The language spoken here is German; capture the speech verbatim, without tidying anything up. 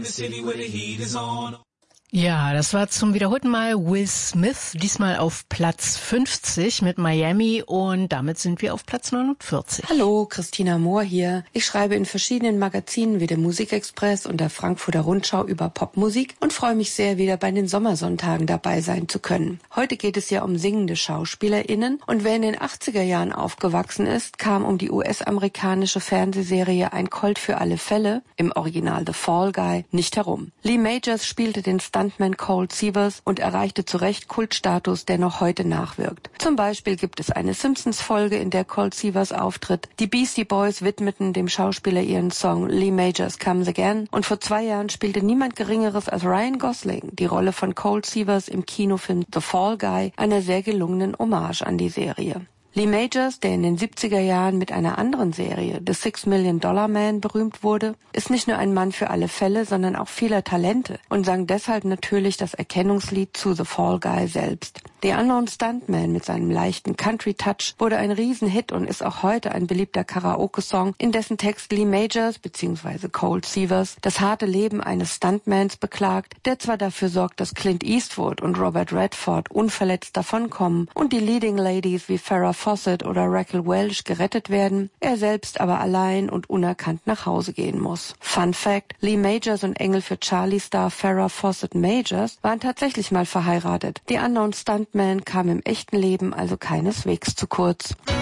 Ja, das war zum wiederholten Mal Will Smith, diesmal auf Platz fünfzig mit Miami und damit sind wir auf Platz neunundvierzig. Hallo, Christina Mohr hier. Ich schreibe in verschiedenen Magazinen wie der Musikexpress und der Frankfurter Rundschau über Popmusik und freue mich sehr, wieder bei den Sommersonntagen dabei sein zu können. Heute geht es ja um singende SchauspielerInnen und wer in den achtziger Jahren aufgewachsen ist, kam um die U S-amerikanische Fernsehserie Ein Colt für alle Fälle, im Original The Fall Guy, nicht herum. Lee Majors spielte den Stuntman Colt Sievers und erreichte zu Recht Kultstatus, der noch heute nachwirkt. Zum Beispiel gibt es eine Simpsons-Folge, in der Colt Sievers auftritt. Die Beastie Boys widmeten dem Schauspieler ihren Song Lee Majors Comes Again und vor zwei Jahren spielte niemand Geringeres als Ryan Gosling die Rolle von Colt Sievers im Kinofilm The Fall Guy, einer sehr gelungenen Hommage an die Serie. Lee Majors, der in den siebziger Jahren mit einer anderen Serie, The Six Million Dollar Man, berühmt wurde, ist nicht nur ein Mann für alle Fälle, sondern auch vieler Talente und sang deshalb natürlich das Erkennungslied zu The Fall Guy selbst. The Unknown Stuntman mit seinem leichten Country-Touch wurde ein Riesenhit und ist auch heute ein beliebter Karaoke-Song, in dessen Text Lee Majors bzw. Colt Sievers das harte Leben eines Stuntmans beklagt, der zwar dafür sorgt, dass Clint Eastwood und Robert Redford unverletzt davonkommen und die Leading Ladies wie Farrah Fawcett oder Raquel Welch gerettet werden, er selbst aber allein und unerkannt nach Hause gehen muss. Fun Fact: Lee Majors und Engel für Charlie-Star Farrah Fawcett Majors waren tatsächlich mal verheiratet. The Unknown Stuntman kam im echten Leben also keineswegs zu kurz.